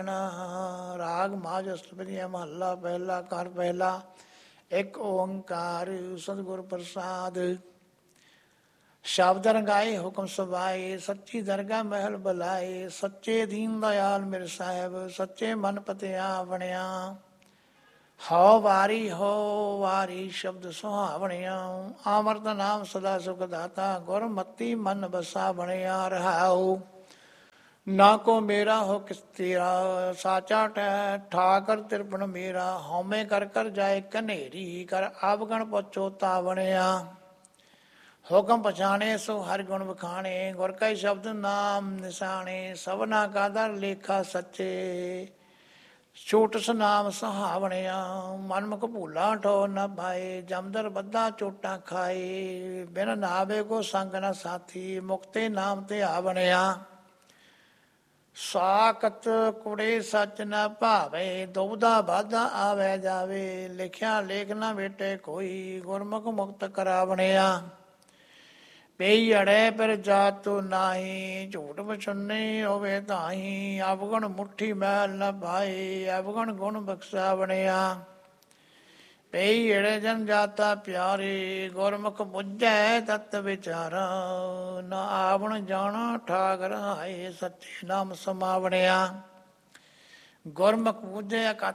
ਰਾਗ ਮਾਝ ਅਸ਼ਟਪਦੀਆਂ ਮਹੱਲਾ ਪਹਿਲਾ ਘਰ ਪਹਿਲਾ। ਇੱਕ ਓੰਕਾਰ ਸਤਿਗੁਰ ਪ੍ਰਸਾਦ। ਸ਼ਬਦ ਰੰਗਾਏ ਹੁਕਮ ਸੁਭਾਏ, ਸੱਚੀ ਦਰਗਾਹ ਮਹਿਲ ਬੁਲਾਏ। ਸੱਚੇ ਦੀਨ ਦਇਆਲ ਮੇਰੇ ਸਾਹਿਬ, ਸੱਚੇ ਮਨ ਪਤਿਆ ਬਣਿਆ। ਹਉ ਵਾਰੀ ਸ਼ਬਦ ਸੁਹਾਵਣਿਆ। ਅੰਮ੍ਰਿਤ ਨਾਮ ਸਦਾ ਸੁਖ ਦਾਤਾ, ਗੁਰਮਤੀ ਮਨ ਬਸਾ ਬਣਿਆ। ਰਹਾਉ ਨਾ ਕੋ ਮੇਰਾ ਹੋ ਕਿਸ ਤੇਰਾ, ਸਾਚਾ ਠਾਕਰ ਤਿਰਪਣ ਮੇਰਾ। ਹਉਮੈ ਕਰ ਕਰ ਜਾਏ ਕਨੇਰੀ, ਕਰ ਆਵਗਣ ਪੁੱਛੋ ਤਾ ਬਣਿਆ। ਹੁਕਮ ਪਛਾਣੇ ਸੋ ਹਰਿ ਗੁਣ ਵਖਾਣੇ, ਗੁਰ ਕੈ ਸ਼ਬਦ ਨਾਮ ਨਿਸ਼ਾਨੇ। ਸਭਨਾ ਕਾ ਦਰ ਲੇਖਾ ਸੱਚੇ, ਛੋਟਸ ਨਾਮ ਸੁਹਾਵਣਿਆ। ਮਨਮੁਖ ਭੂਲਾ ਠੋ ਨ ਭਾਏ, ਜਮਦਰ ਬੱਧਾ ਚੋਟਾਂ ਖਾਏ। ਬਿਨ ਨਾਵੇ ਕੋ ਸੰਗ ਨ ਸਾਥੀ, ਮੁਕਤੇ ਨਾਮ ਤੇ ਆਵਣਿਆ। ਸਾਕਤ ਕੁੜੇ ਸੱਚ ਨ ਭਾਵੇ, ਦੁਬਦਾ ਬਾਧਾ ਆਵੇ ਜਾਵੇ। ਲਿਖਿਆ ਲੇਖ ਨ ਵੇਟੇ ਕੋਈ, ਗੁਰਮੁਖ ਮੁਕਤ ਕਰਾਵਣਿਆ। ਪਈ ਅੜੇ ਪਰ ਜਾਤੂ ਨਾਹੀ, ਝੂਠ ਬਚੁੰਨੀ ਹੋਵੇ ਤਾਹੀ। ਅਵਗੁਣ ਮੁੱਠੀ ਮੈਲ ਨ ਭਾਈ, ਅਵਗੁਣ ਗੁਣ ਬਖਸ਼ਾਵਣਿਆ। ਪਈ ਅੜੇ ਜਨ ਜਾਤਾ ਪਿਆਰੇ, ਗੁਰਮੁਖ ਬੁੱਝੈ ਤਤ ਵਿਚਾਰਾ। ਨਾ ਆਵਣ ਜਾਣਾ ਠਾਕਰ ਹਾਏ, ਸੱਚੇ ਨਾਮ ਸਮਾਵਣਿਆ। ਗੁਰਮੁਖ ਬੁੱਝੈ